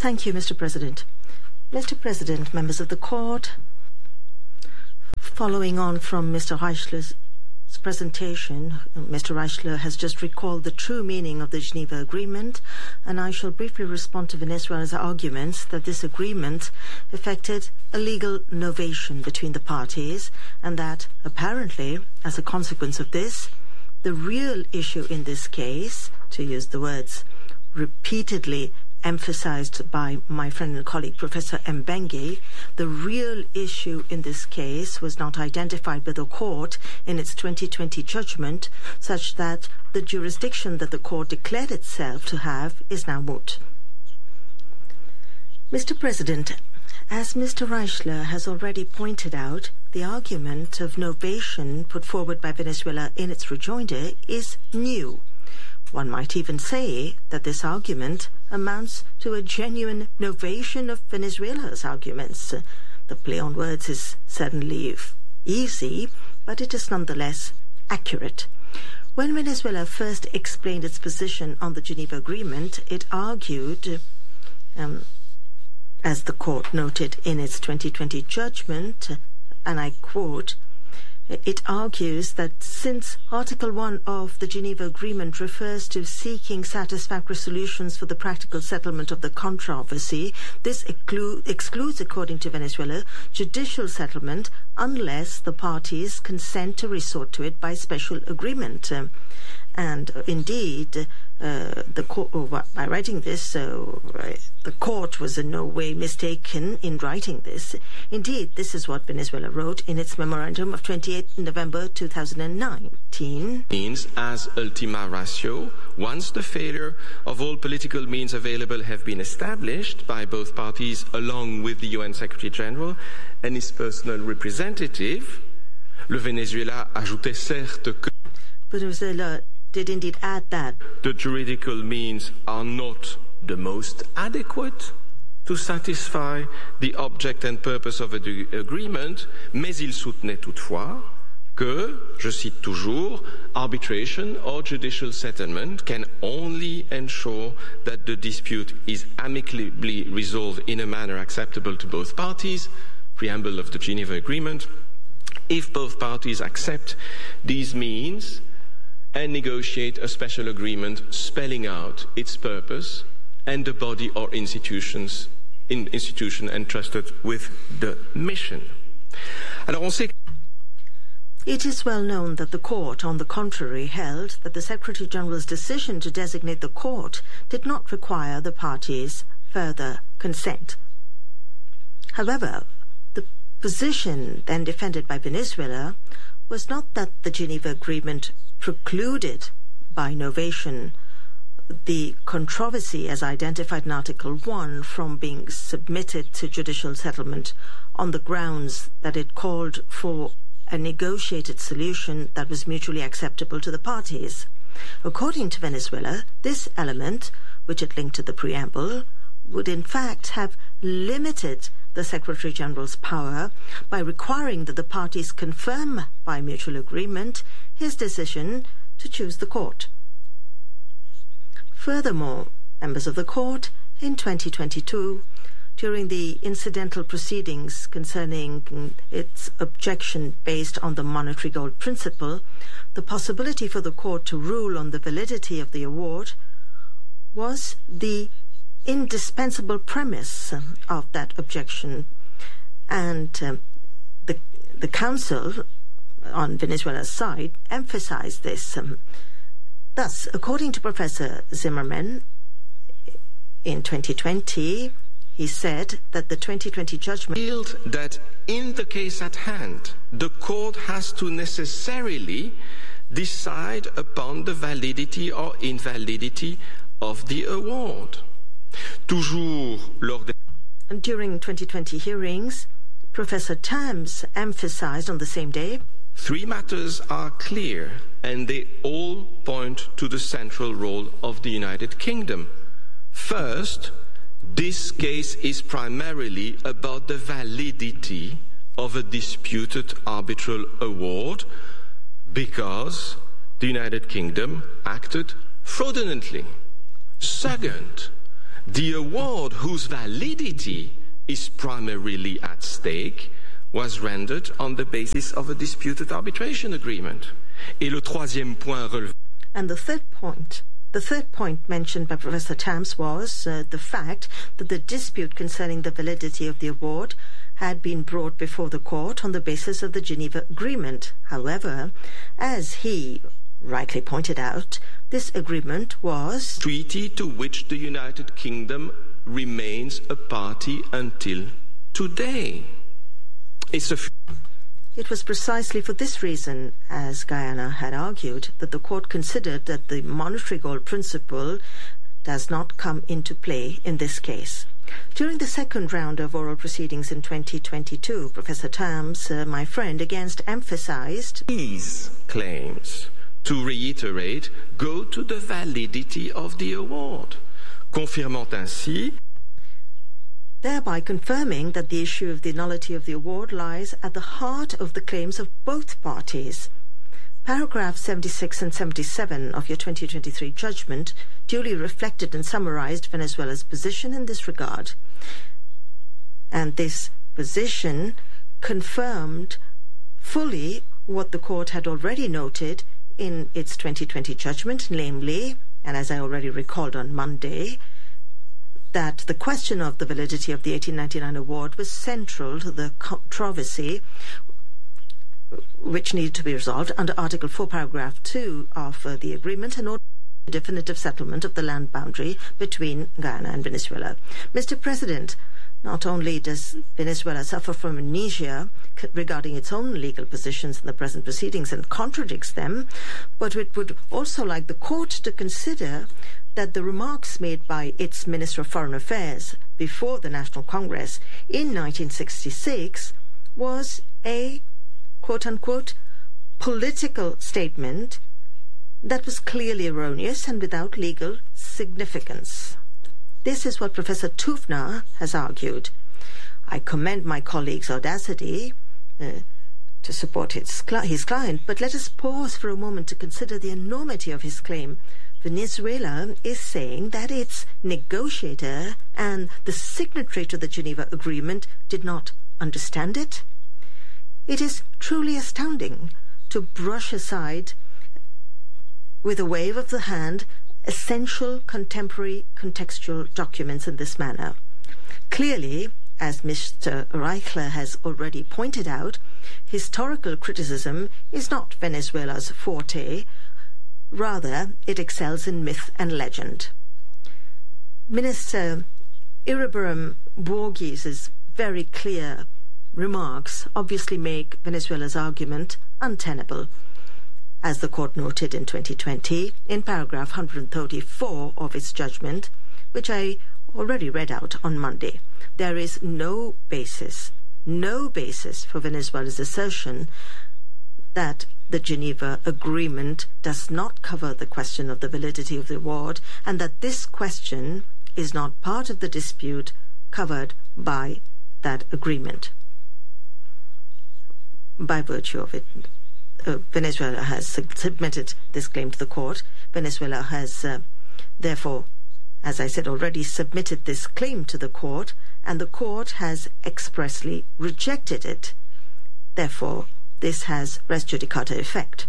Thank you, Mr. President. Mr. President, members of the court, following on from Mr. Reichler's presentation, Mr. Reichler has just recalled the true meaning of the Geneva Agreement, and I shall briefly respond to Venezuela's arguments that this agreement effected a legal novation between the parties, and that, apparently, as a consequence of this, the real issue in this case, to use the words repeatedly emphasized by my friend and colleague Professor Mbengue, the real issue in this case was not identified by the court in its 2020 judgment, such that the jurisdiction that the court declared itself to have is now moot. Mr. President, as Mr. Reichler has already pointed out, the argument of novation put forward by Venezuela in its rejoinder is new. One might even say that this argument amounts to a genuine novation of Venezuela's arguments. The play on words is certainly easy, but it is nonetheless accurate. When Venezuela first explained its position on the Geneva Agreement, it argued, as the court noted in its 2020 judgment, and I quote, it argues that since Article 1 of the Geneva Agreement refers to seeking satisfactory solutions for the practical settlement of the controversy, this excludes, according to Venezuela, judicial settlement unless the parties consent to resort to it by special agreement. And indeed, the court, by writing this, the court was in no way mistaken in writing this. Indeed, this is what Venezuela wrote in its memorandum of 28 November 2019. Means as ultima ratio, once the failure of all political means available have been established by both parties along with the UN Secretary General and his personal representative, le Venezuela ajoutait certes que Venezuela did indeed add that the juridical means are not the most adequate to satisfy the object and purpose of the agreement, mais il soutenait toutefois que, je cite toujours, arbitration or judicial settlement can only ensure that the dispute is amicably resolved in a manner acceptable to both parties, preamble of the Geneva Agreement, if both parties accept these means and negotiate a special agreement spelling out its purpose and the body or institution entrusted with the mission. Alors on sait It is well known that the court, on the contrary, held that the Secretary General's decision to designate the court did not require the parties' further consent. However, the position then defended by Venezuela was not that the Geneva Agreement precluded by novation the controversy as identified in Article 1 from being submitted to judicial settlement on the grounds that it called for a negotiated solution that was mutually acceptable to the parties. According to Venezuela, this element, which it linked to the preamble, would in fact have limited the Secretary General's power by requiring that the parties confirm by mutual agreement his decision to choose the court. Furthermore, members of the court, in 2022, during the incidental proceedings concerning its objection based on the monetary gold principle, the possibility for the court to rule on the validity of the award was the indispensable premise of that objection, and the Council on Venezuela's side emphasized this. Thus, according to Professor Zimmerman, in 2020, he said that the 2020 judgment revealed that in the case at hand, the court has to necessarily decide upon the validity or invalidity of the award. Toujours lors des During 2020 hearings, Professor Tams emphasized on the same day, three matters are clear, and they all point to the central role of the United Kingdom. First, this case is primarily about the validity of a disputed arbitral award because the United Kingdom acted fraudulently. Second, the award whose validity is primarily at stake was rendered on the basis of a disputed arbitration agreement. Et le troisième point relevé. And the third point mentioned by Professor Tams was the fact that the dispute concerning the validity of the award had been brought before the court on the basis of the Geneva Agreement. However, as he rightly pointed out, this agreement was treaty to which the United Kingdom remains a party until today. It was precisely for this reason, as Guyana had argued, that the court considered that the monetary goal principle does not come into play in this case. During the second round of oral proceedings in 2022, Professor Tams, my friend, again emphasized these claims, to reiterate, go to the validity of the award, confirmant ainsi thereby confirming that the issue of the nullity of the award lies at the heart of the claims of both parties. Paragraphs 76 and 77 of your 2023 judgment duly reflected and summarized Venezuela's position in this regard. And this position confirmed fully what the court had already noted in its 2020 judgment, namely, and as I already recalled on Monday, that the question of the validity of the 1899 award was central to the controversy which needed to be resolved under Article 4, Paragraph 2 of the agreement in order to definitive settlement of the land boundary between Guyana and Venezuela. Mr. President, not only does Venezuela suffer from amnesia regarding its own legal positions in the present proceedings and contradicts them, but it would also like the court to consider that the remarks made by its Minister of Foreign Affairs before the National Congress in 1966 was a, quote-unquote, political statement that was clearly erroneous and without legal significance. This is what Professor Tufner has argued. I commend my colleague's audacity to support his client, but let us pause for a moment to consider the enormity of his claim. Venezuela is saying that its negotiator and the signatory to the Geneva Agreement did not understand it. It is truly astounding to brush aside with a wave of the hand essential contemporary contextual documents in this manner. Clearly, as Mr. Reichler has already pointed out, historical criticism is not Venezuela's forte. Rather, it excels in myth and legend. Minister Iribaram Borges' very clear remarks obviously make Venezuela's argument untenable. As the court noted in 2020, in paragraph 134 of its judgment, which I already read out on Monday, there is no basis for Venezuela's assertion that the Geneva Agreement does not cover the question of the validity of the award and that this question is not part of the dispute covered by that agreement. By virtue of it, Venezuela has submitted this claim to the court. Venezuela has, therefore, as I said already, submitted this claim to the court, and the court has expressly rejected it. Therefore, this has res judicata effect.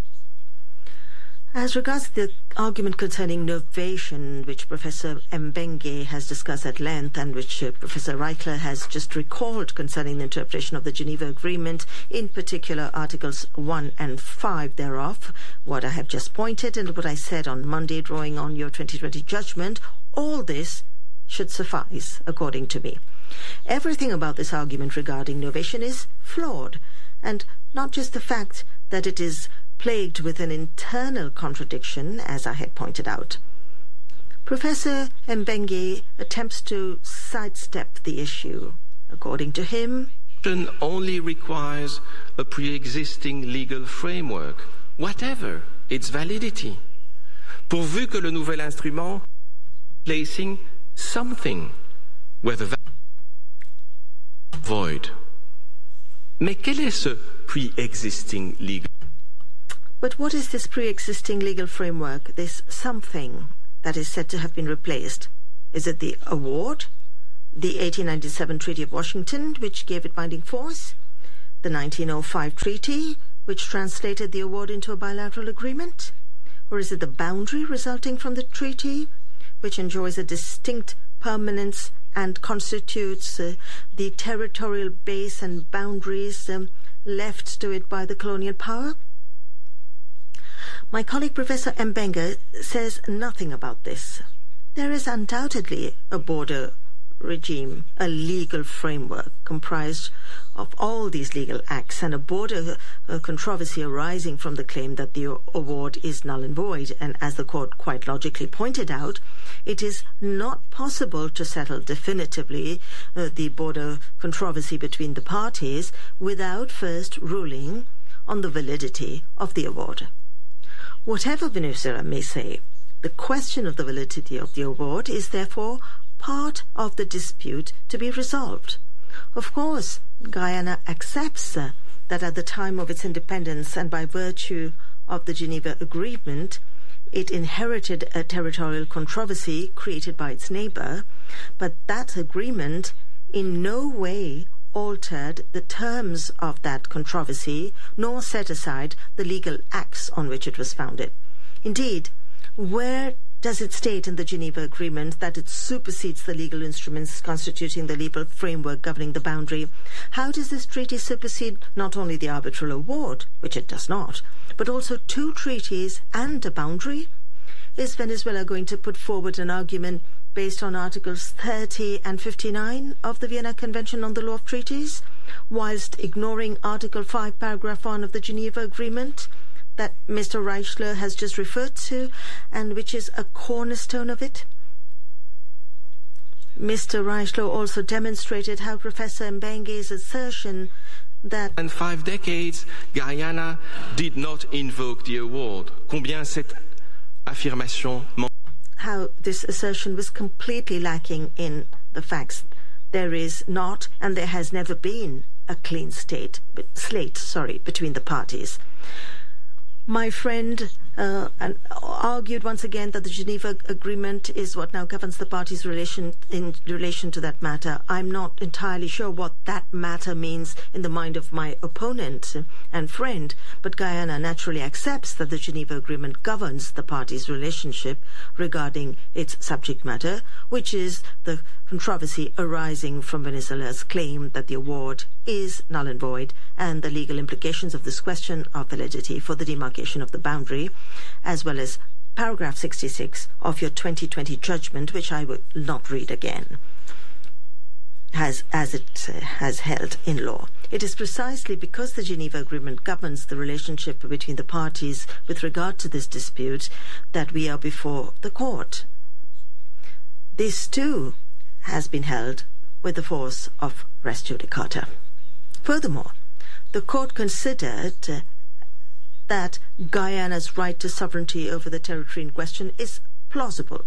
As regards the argument concerning novation, which Professor Mbenge has discussed at length and which Professor Reichler has just recalled concerning the interpretation of the Geneva Agreement, in particular Articles 1 and 5 thereof, what I have just pointed and what I said on Monday, drawing on your 2020 judgment, all this should suffice, according to me. Everything about this argument regarding novation is flawed, and not just the fact that it is plagued with an internal contradiction, as I had pointed out. Professor Mbenge attempts to sidestep the issue. According to him, only requires a pre-existing legal framework, whatever its validity, pourvu que le nouvel instrument placing something where the void. Mais quel est ce pre-existing legal? But what is this pre-existing legal framework, this something that is said to have been replaced? Is it the award, the 1897 Treaty of Washington, which gave it binding force, the 1905 Treaty, which translated the award into a bilateral agreement? Or is it the boundary resulting from the treaty, which enjoys a distinct permanence and constitutes the territorial base and boundaries left to it by the colonial power? My colleague Professor Mbenge says nothing about this. There is undoubtedly a border regime, a legal framework comprised of all these legal acts, and a border controversy arising from the claim that the award is null and void. And as the court quite logically pointed out, it is not possible to settle definitively the border controversy between the parties without first ruling on the validity of the award. Whatever Venezuela may say, the question of the validity of the award is therefore part of the dispute to be resolved. Of course, Guyana accepts that at the time of its independence and by virtue of the Geneva Agreement, it inherited a territorial controversy created by its neighbor, but that agreement in no way altered the terms of that controversy, nor set aside the legal acts on which it was founded. Indeed, where does it state in the Geneva Agreement that it supersedes the legal instruments constituting the legal framework governing the boundary? How does this treaty supersede not only the arbitral award, which it does not, but also two treaties and a boundary? Is Venezuela going to put forward an argument based on Articles 30 and 59 of the Vienna Convention on the Law of Treaties, whilst ignoring Article 5, Paragraph 1 of the Geneva Agreement that Mr. Reichler has just referred to, and which is a cornerstone of it? Mr. Reichler also demonstrated how Professor Mbenge's assertion that in 5 decades, Guyana did not invoke the award. Combien cette affirmation how this assertion was completely lacking in the facts. There is not, and there has never been, a clean slate between the parties. My friend argued once again that the Geneva Agreement is what now governs the parties' in relation to that matter. I'm not entirely sure what that matter means in the mind of my opponent and friend, but Guyana naturally accepts that the Geneva Agreement governs the parties' relationship regarding its subject matter, which is the controversy arising from Venezuela's claim that the award is null and void, and the legal implications of this question of validity for the demarcation of the boundary, as well as paragraph 66 of your 2020 judgment, which I will not read again, as it has held in law. It is precisely because the Geneva Agreement governs the relationship between the parties with regard to this dispute that we are before the court. This, too, has been held with the force of res judicata. Furthermore, the court considered that Guyana's right to sovereignty over the territory in question is plausible.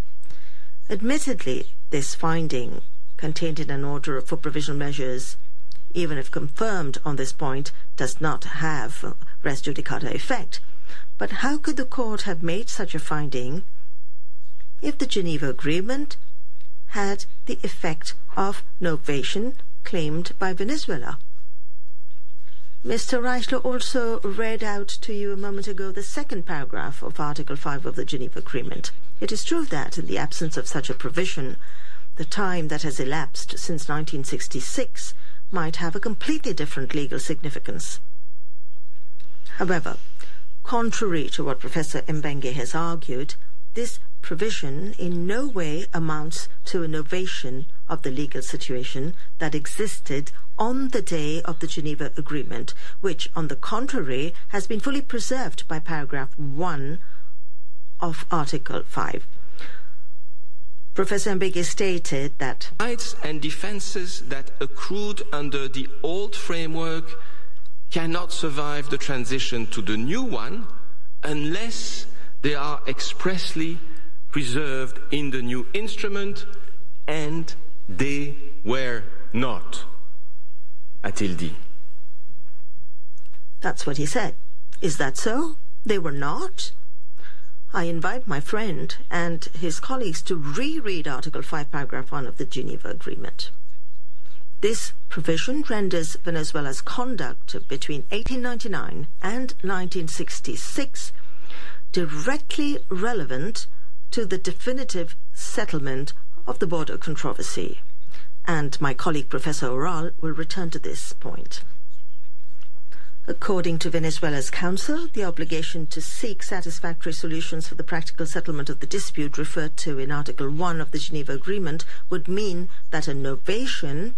Admittedly, this finding, contained in an order for provisional measures, even if confirmed on this point, does not have res judicata effect. But how could the court have made such a finding if the Geneva Agreement had the effect of novation claimed by Venezuela? Mr. Reichler also read out to you a moment ago the second paragraph of Article 5 of the Geneva Agreement. It is true that, in the absence of such a provision, the time that has elapsed since 1966 might have a completely different legal significance. However, contrary to what Professor Mbenge has argued, this provision in no way amounts to a novation of the legal situation that existed on the day of the Geneva Agreement, which, on the contrary, has been fully preserved by paragraph 1 of Article 5. Professor Mbenge stated that rights and defenses that accrued under the old framework cannot survive the transition to the new one unless they are expressly preserved in the new instrument, and they were not, a-t-il dit. That's what he said. Is that so? They were not? I invite my friend and his colleagues to reread Article 5, Paragraph 1 of the Geneva Agreement. This provision renders Venezuela's conduct between 1899 and 1966 directly relevant to the definitive settlement of the border controversy. And my colleague Professor Oral will return to this point. According to Venezuela's counsel, the obligation to seek satisfactory solutions for the practical settlement of the dispute referred to in Article 1 of the Geneva Agreement would mean that a novation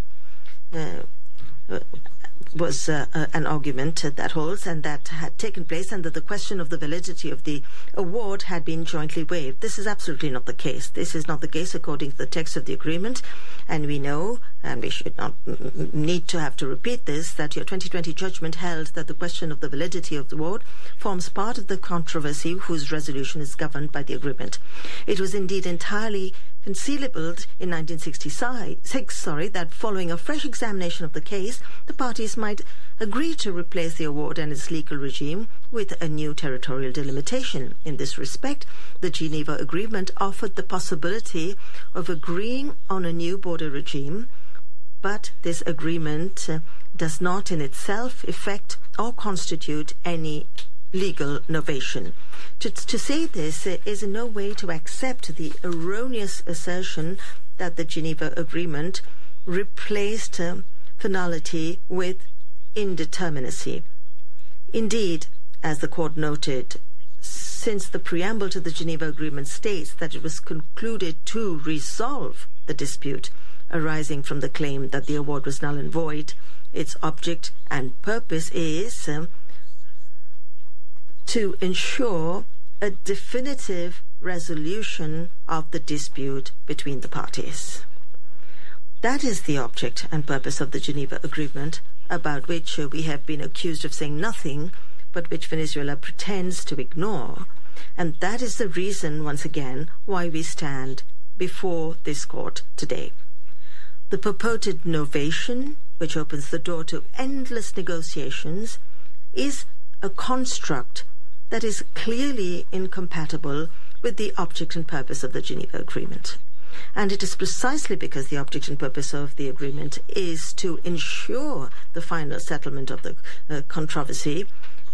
was an argument that holds and that had taken place, and that the question of the validity of the award had been jointly waived. This is absolutely not the case. This is not the case according to the text of the agreement, and we know, and we should not need to have to repeat this, that your 2020 judgment held that the question of the validity of the award forms part of the controversy whose resolution is governed by the agreement. It was indeed entirely conceivable in 1966, that following a fresh examination of the case, the parties might agree to replace the award and its legal regime with a new territorial delimitation. In this respect, the Geneva Agreement offered the possibility of agreeing on a new border regime, but this agreement does not in itself effect or constitute any legal novation. To say this is in no way to accept the erroneous assertion that the Geneva Agreement replaced finality with indeterminacy. Indeed, as the court noted, since the preamble to the Geneva Agreement states that it was concluded to resolve the dispute arising from the claim that the award was null and void, its object and purpose is to ensure a definitive resolution of the dispute between the parties. That is the object and purpose of the Geneva Agreement, about which we have been accused of saying nothing, but which Venezuela pretends to ignore. And that is the reason, once again, why we stand before this court today. The purported novation, which opens the door to endless negotiations, is a construct that is clearly incompatible with the object and purpose of the Geneva Agreement. And it is precisely because the object and purpose of the agreement is to ensure the final settlement of the controversy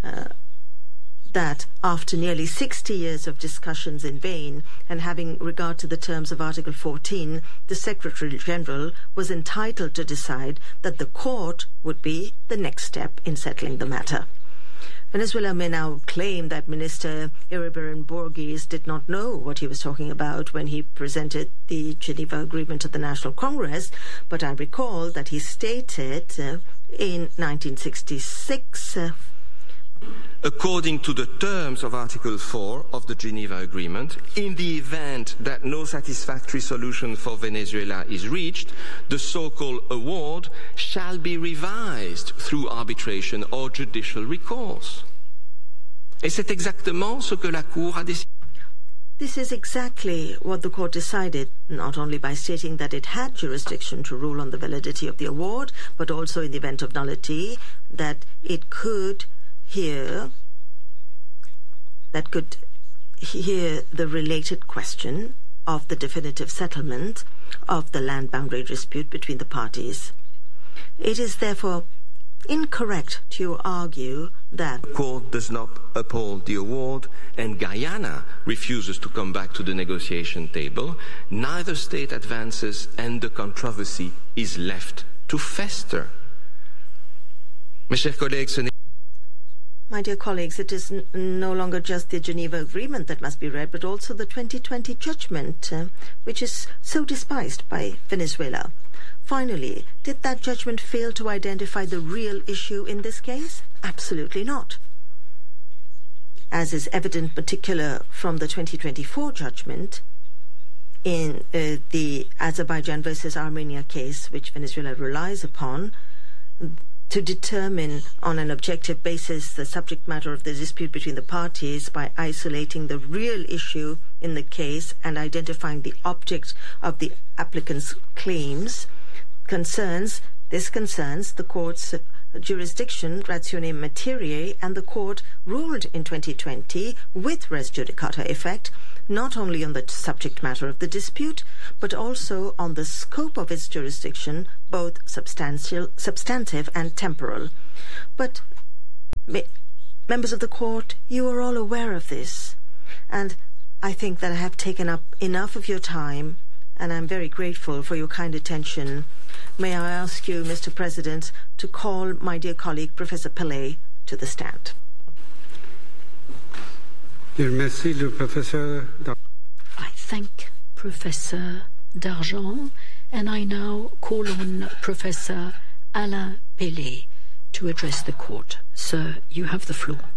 that after nearly 60 years of discussions in vain and having regard to the terms of Article 14, the Secretary General was entitled to decide that the court would be the next step in settling the matter. Venezuela may now claim that Minister Iribarren Borges did not know what he was talking about when he presented the Geneva Agreement to the National Congress, but I recall that he stated in 1966... According to the terms of Article 4 of the Geneva Agreement, in the event that no satisfactory solution for Venezuela is reached, the so-called award shall be revised through arbitration or judicial recourse. Et c'est exactement ce que la Cour a décidé. This is exactly what the court decided, not only by stating that it had jurisdiction to rule on the validity of the award, but also in the event of nullity, that it could hear the related question of the definitive settlement of the land boundary dispute between the parties. It is therefore incorrect to argue that the court does not uphold the award and Guyana refuses to come back to the negotiation table. Neither state advances and the controversy is left to fester. Mes chers collègues, ce n'est My dear colleagues, it is no longer just the Geneva Agreement that must be read, but also the 2020 judgment, which is so despised by Venezuela. Finally, did that judgment fail to identify the real issue in this case? Absolutely not. As is evident in particular from the 2024 judgment in the Azerbaijan versus Armenia case, which Venezuela relies upon, to determine on an objective basis the subject matter of the dispute between the parties by isolating the real issue in the case and identifying the object of the applicant's claims concerns the court's jurisdiction rationem materiae, and the court ruled in 2020 with res judicata effect not only on the subject matter of the dispute, but also on the scope of its jurisdiction, both substantive and temporal. But members of the court, you are all aware of this, and I think that I have taken up enough of your time, and I'm very grateful for your kind attention. May I ask you, Mr. President, to call my dear colleague, Professor Pillay, to the stand. I thank Professor Dargent, and I now call on Professor Alain Pillay to address the court. Sir, you have the floor.